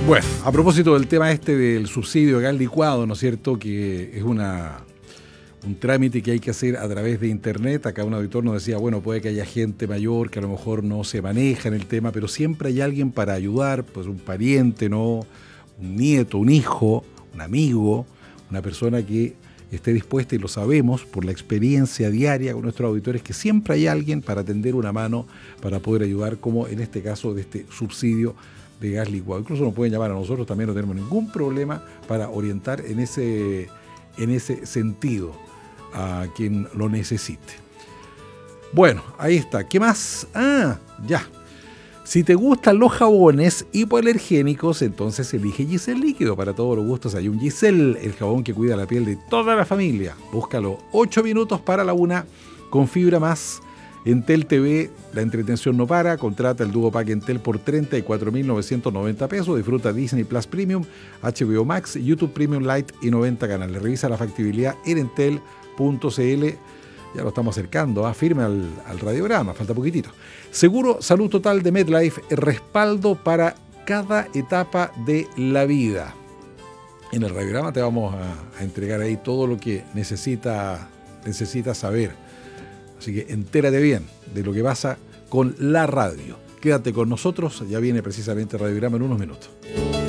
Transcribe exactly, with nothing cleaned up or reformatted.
Bueno, a propósito del tema este del subsidio de gas licuado, ¿no es cierto?, que es una, un trámite que hay que hacer a través de internet. Acá un auditor nos decía, bueno, puede que haya gente mayor que a lo mejor no se maneja en el tema, pero siempre hay alguien para ayudar, pues un pariente, ¿no?, un nieto, un hijo, un amigo, una persona que esté dispuesta, y lo sabemos por la experiencia diaria con nuestros auditores, que siempre hay alguien para tender una mano, para poder ayudar, como en este caso de este subsidio de gas licuado. Incluso nos pueden llamar a nosotros, también no tenemos ningún problema para orientar en ese, en ese sentido a quien lo necesite. Bueno, ahí está. ¿Qué más? Ah, ya. Si te gustan los jabones hipoalergénicos, entonces elige Giselle Líquido. Para todos los gustos hay un Giselle, el jabón que cuida la piel de toda la familia. Búscalo. ocho minutos para la una, con fibra más. Entel T V, la entretención no para. Contrata el Duo Pack Entel por treinta y cuatro mil novecientos noventa pesos. Disfruta Disney Plus Premium, H B O Max, YouTube Premium Lite y noventa canales. Revisa la factibilidad en entel punto c l. Ya lo estamos acercando, ¿eh? Firme al, al radiograma, falta poquitito. Seguro Salud Total de MedLife, el respaldo para cada etapa de la vida. En el radiograma te vamos a, a entregar ahí todo lo que necesita, necesita saber. Así que entérate bien de lo que pasa con la radio. Quédate con nosotros, ya viene precisamente el radiograma en unos minutos.